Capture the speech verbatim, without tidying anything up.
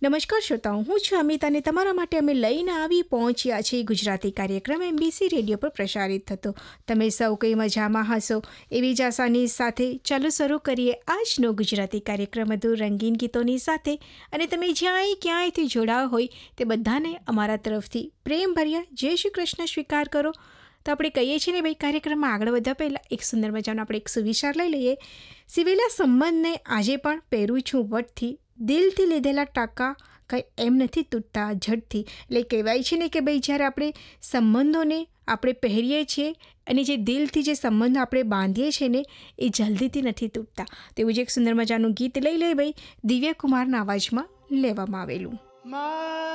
નમસ્કાર શ્રોતાઓ, હું છું અમિત અને તમારા માટે અમે લઈને આવી પહોંચ્યા છીએ ગુજરાતી કાર્યક્રમ એમબીસી રેડિયો પર પ્રસારિત થતો. તમે સૌ કંઈ મજામાં હશો એવી જ આશાની સાથે ચાલો શરૂ કરીએ આજનો ગુજરાતી કાર્યક્રમ વધુ રંગીન ગીતોની સાથે. અને તમે જ્યાંય ક્યાંયથી જોડાઓ હોય તે બધાને અમારા તરફથી પ્રેમભર્યા જય શ્રી કૃષ્ણ સ્વીકાર કરો. તો આપણે કહીએ છીએ ને ભાઈ, કાર્યક્રમમાં આગળ વધ્યા પહેલાં એક સુંદર મજાનો આપણે એક સુવિચાર લઈ લઈએ. સિવેલા સંબંધને આજે પણ પહેરું છું વટથી, દિલથી લીધેલા ટાંકા કંઈ એમ નથી તૂટતા ઝડથી. એટલે કહેવાય છે ને કે ભાઈ, જ્યારે આપણે સંબંધોને આપણે પહેરીએ છીએ અને જે દિલથી જે સંબંધો આપણે બાંધીએ છીએ ને એ જલ્દીથી નથી તૂટતા. તેવું જ એક સુંદર મજાનું ગીત લઈ લે ભાઈ, દિવ્ય કુમારના અવાજમાં લેવામાં આવેલું.